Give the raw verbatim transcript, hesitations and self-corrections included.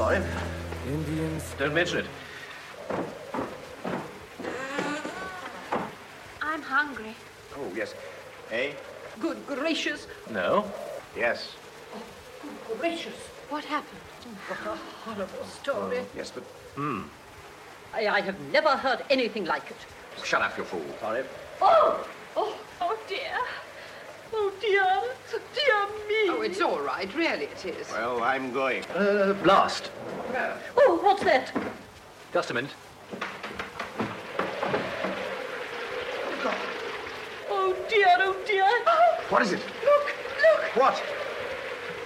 sorry. Indians. Don't mention it. I'm hungry. Oh, yes. Eh? Good gracious. No. Yes. Oh, good gracious. What happened? What a horrible story. Oh, yes, but... Hmm. I, I have never heard anything like it. Shut up, you fool. Sorry. Oh! Oh, oh dear. Oh, dear. Dear me. Oh, it's all right. Really it is. Well, I'm going. Uh, blast. Oh, what's that? Just a minute. Oh, dear, oh, dear. What is it? Look, look. What?